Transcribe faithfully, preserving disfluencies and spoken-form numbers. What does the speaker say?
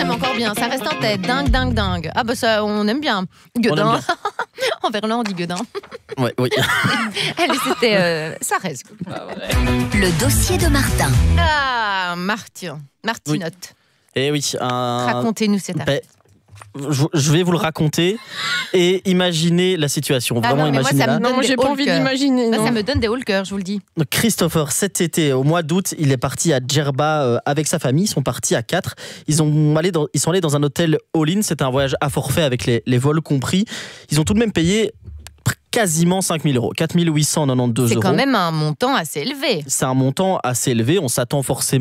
j'aime encore bien. Ça reste en tête. Dingue, dingue, dingue. Ah bah ça, on aime bien. Gueudin. On aime bien. En verlan, on dit gueudin. Ouais, oui. Allez, c'était... Euh, ça reste. Le dossier de Martin. Ah, Martin. Martinotte. Et oui. Un... Racontez-nous cette Ben, artiste. je, je vais vous le raconter et imaginez la situation. Ah Vraiment non, mais moi, imaginez ça me donne Non, moi des j'ai pas hauts envie le cœur. d'imaginer. Moi, non. ça me donne des hauts le cœur, je vous le dis. Christopher, cet été, au mois d'août, il est parti à Djerba euh, avec sa famille. Ils sont partis à quatre. Ils, ont allé dans, ils sont allés dans un hôtel all-in. C'était un voyage à forfait avec les, les vols compris. Ils ont tout de même payé quasiment cinq mille euros, quatre mille huit cent quatre-vingt-douze C'est euros. quand même un montant assez élevé. C'est un montant assez élevé. On s'attend forcément